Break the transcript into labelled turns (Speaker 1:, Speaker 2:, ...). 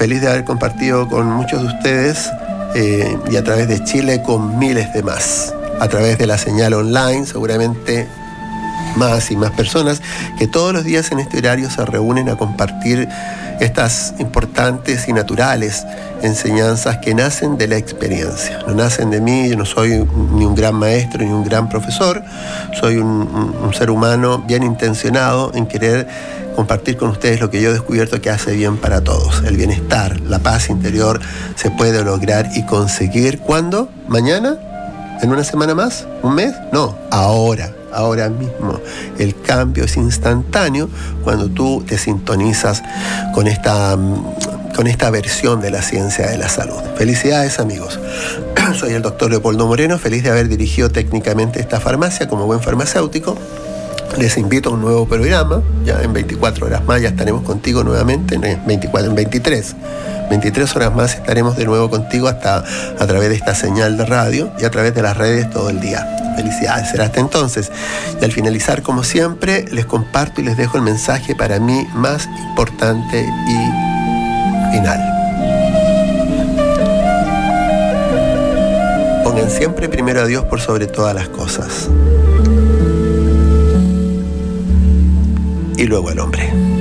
Speaker 1: Feliz de haber compartido con muchos de ustedes y a través de Chile con miles de más. A través de la señal online, seguramente más y más personas que todos los días en este horario se reúnen a compartir estas importantes y naturales enseñanzas que nacen de la experiencia. No nacen de mí, yo no soy ni un gran maestro ni un gran profesor, soy un ser humano bien intencionado en querer compartir con ustedes lo que yo he descubierto que hace bien para todos. El bienestar, la paz interior se puede lograr y conseguir. ¿Cuándo? ¿Mañana? ¿En una semana más? ¿Un mes? No, ahora mismo. El cambio es instantáneo cuando tú te sintonizas con esta versión de la ciencia de la salud. Felicidades, amigos. Soy el doctor Leopoldo Moreno, feliz de haber dirigido técnicamente esta farmacia como buen farmacéutico. Les invito a un nuevo programa, ya en 24 horas más ya estaremos contigo nuevamente, en 23 horas más estaremos de nuevo contigo a través de esta señal de radio y a través de las redes todo el día. Felicidades, será hasta entonces. Y al finalizar, como siempre, les comparto y les dejo el mensaje para mí más importante y final. Pongan siempre primero a Dios por sobre todas las cosas. Y luego al hombre.